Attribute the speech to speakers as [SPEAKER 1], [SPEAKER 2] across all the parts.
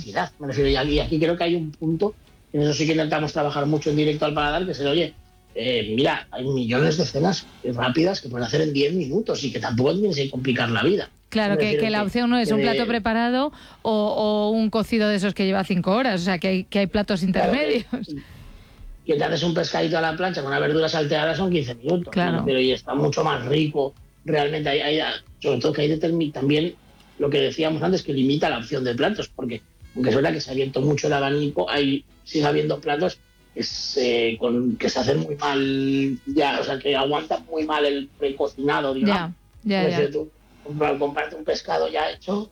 [SPEAKER 1] necesidad. Me refiero, y aquí creo que hay un punto, en eso sí que intentamos trabajar mucho en directo al paladar, que es el, oye, mira, hay millones de cenas rápidas que pueden hacer en 10 minutos y que tampoco tienes que complicar la vida.
[SPEAKER 2] Claro, que la opción no es un plato preparado o un cocido de esos que lleva 5 horas, o sea, que hay platos intermedios.
[SPEAKER 1] Claro, que te haces un pescadito a la plancha con una verdura salteada son 15 minutos,
[SPEAKER 2] claro.
[SPEAKER 1] Pero y está mucho más rico. Realmente sobre todo que hay también lo que decíamos antes, que limita la opción de platos, porque aunque es verdad que se ha abierto mucho el abanico, sigue habiendo platos que se hacen muy mal, ya, o sea, que aguantan muy mal el precocinado, digamos.
[SPEAKER 2] Ya.
[SPEAKER 1] Tú comprarte un pescado ya hecho,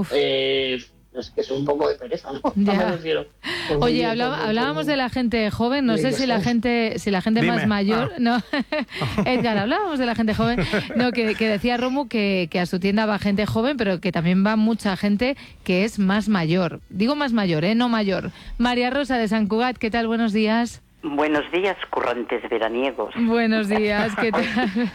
[SPEAKER 1] es que es un poco de pereza, ¿no?
[SPEAKER 2] Ya. Oye, hablábamos de la gente joven, no sé si la gente más mayor... No, Edgar, hablábamos de la gente joven, no, que decía Romu que a su tienda va gente joven, pero que también va mucha gente que es más mayor. Digo más mayor, no mayor. María Rosa de Sant Cugat, ¿qué tal? Buenos días.
[SPEAKER 3] Buenos días, currantes veraniegos.
[SPEAKER 2] Buenos días, ¿qué tal?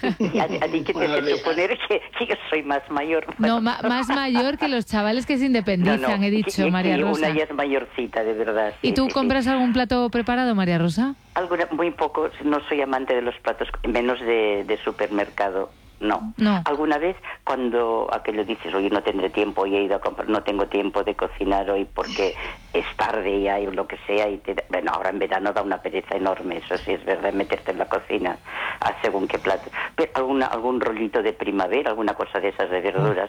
[SPEAKER 3] A ti que te hace suponer que yo soy más mayor.
[SPEAKER 2] No, más mayor que los chavales que se independizan, he dicho, María Rosa.
[SPEAKER 3] Una ya es mayorcita, de verdad.
[SPEAKER 2] ¿Y tú compras algún plato preparado, María Rosa?
[SPEAKER 3] Muy poco, no soy amante de los platos, menos de supermercado. No. Alguna vez cuando aquello dices, oye, no tendré tiempo, hoy he ido a comprar, no tengo tiempo de cocinar hoy porque es tarde ya y lo que sea, bueno, ahora en verano da una pereza enorme, eso sí es verdad, meterte en la cocina a según qué plato, pero algún rollito de primavera, alguna cosa de esas de verduras,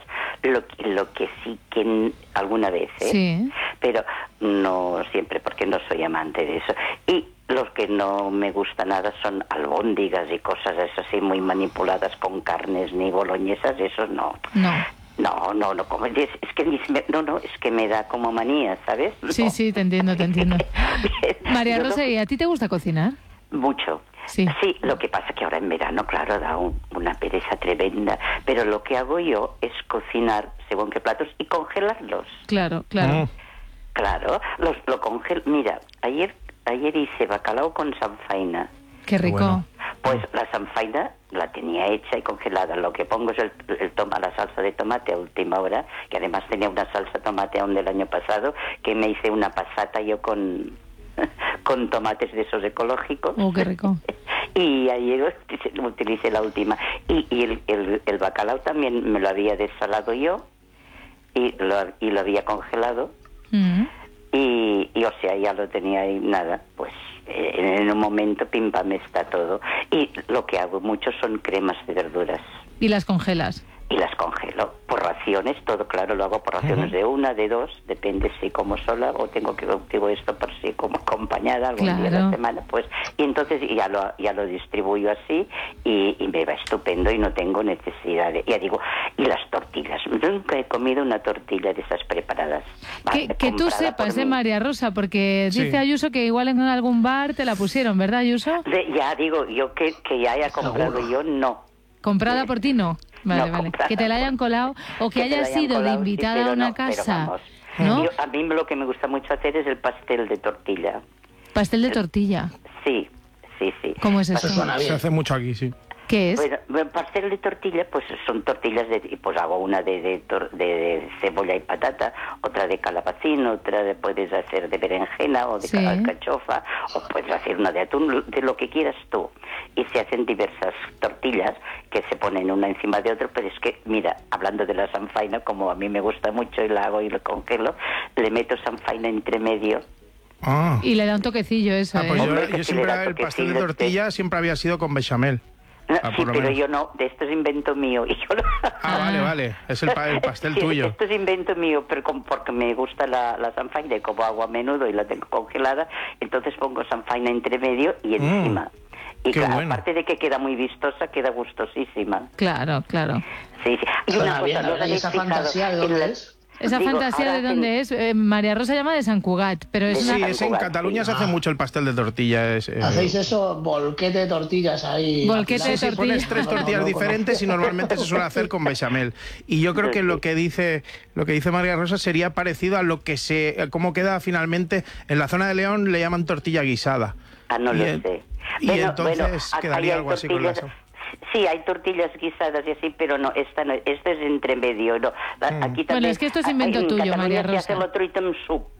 [SPEAKER 3] lo que sí que alguna vez,
[SPEAKER 2] sí,
[SPEAKER 3] pero no siempre porque no soy amante de eso. Y los que no me gusta nada son albóndigas y cosas esas así muy manipuladas con carnes ni boloñesas, eso no. No, como es que me da como manía, ¿sabes?
[SPEAKER 2] Sí, te entiendo. María Rosa, ¿y a ti te gusta cocinar?
[SPEAKER 3] Mucho.
[SPEAKER 2] Sí,
[SPEAKER 3] lo que pasa que ahora en verano, claro, da una pereza tremenda, pero lo que hago yo es cocinar según qué platos y congelarlos.
[SPEAKER 2] Claro.
[SPEAKER 3] Claro, lo congelo. Mira, ayer hice bacalao con sanfaina.
[SPEAKER 2] Qué rico.
[SPEAKER 3] Bueno, pues la sanfaina la tenía hecha y congelada. Lo que pongo es la salsa de tomate a última hora, que además tenía una salsa de tomate aún del año pasado, que me hice una pasata yo con tomates de esos ecológicos.
[SPEAKER 2] Oh, qué rico.
[SPEAKER 3] Y ayer utilicé la última. Y el bacalao también me lo había desalado yo y lo había congelado. Y o sea, ya lo tenía ahí, nada, pues en un momento pim pam está todo. Y lo que hago mucho son cremas de verduras.
[SPEAKER 2] ¿Y las congelas?
[SPEAKER 3] Y las congelo por raciones, todo claro, lo hago por raciones de 1, de 2, depende si como sola o tengo esto por si como acompañada algún día de la semana, pues, y entonces ya lo distribuyo así y me va estupendo y no tengo necesidad ya digo, y las tortillas, nunca he comido una tortilla de esas preparadas.
[SPEAKER 2] Que tú sepas, María Rosa, porque dice Ayuso que igual en algún bar te la pusieron, ¿verdad, Ayuso?
[SPEAKER 3] Ya digo, yo que ya haya comprado yo, no.
[SPEAKER 2] ¿Comprada por ti no? Vale. Que te la hayan colado o que hayas ido de invitada a una casa. ¿No?
[SPEAKER 3] A mí lo que me gusta mucho hacer es el pastel de tortilla.
[SPEAKER 2] ¿Pastel de tortilla?
[SPEAKER 3] Sí.
[SPEAKER 2] ¿Cómo es eso?
[SPEAKER 4] Se hace mucho aquí, sí.
[SPEAKER 2] ¿Qué es?
[SPEAKER 3] Bueno, pastel de tortilla, pues son tortillas pues hago una de cebolla y patata, otra de calabacín, puedes hacer de berenjena o de alcachofa, o puedes hacer una de atún, de lo que quieras tú. Y se hacen diversas tortillas que se ponen una encima de otra, pero es que, mira, hablando de la sanfaina, como a mí me gusta mucho y la hago y lo congelo, le meto sanfaina entre medio.
[SPEAKER 2] Y le da un toquecillo eso,
[SPEAKER 4] pues yo siempre el pastel de tortilla siempre había sido con bechamel.
[SPEAKER 3] Sí, pero yo no, de esto es invento mío. Y yo
[SPEAKER 4] vale, es el pastel tuyo.
[SPEAKER 3] Esto es invento mío, pero porque me gusta la sanfaina y como hago a menudo y la tengo congelada, entonces pongo sanfaina entre medio y encima. Y claro, bueno, aparte de que queda muy vistosa, queda gustosísima.
[SPEAKER 2] Claro.
[SPEAKER 3] Sí. Y una cosa, ¿no?
[SPEAKER 1] ¿Esa fantasía de dónde es?
[SPEAKER 2] ¿Esa fantasía de dónde es? María Rosa llama de Sant Cugat, pero es
[SPEAKER 4] en Cataluña se hace mucho el pastel de tortilla.
[SPEAKER 1] Hacéis eso, volquete de tortillas ahí.
[SPEAKER 2] Volquete de tortillas.
[SPEAKER 4] Pones 3 tortillas diferentes y normalmente se suele hacer con bechamel. Y yo creo que lo que dice María Rosa sería parecido a lo que cómo queda finalmente en la zona de León, le llaman tortilla guisada.
[SPEAKER 3] No lo sé.
[SPEAKER 4] Y entonces quedaría algo así con la...
[SPEAKER 3] Sí, hay tortillas guisadas y así, pero no, esta es entre medio. No. Aquí también,
[SPEAKER 2] bueno, es que esto es invento tuyo, María Rosa.
[SPEAKER 3] Se hace el truita amb suc.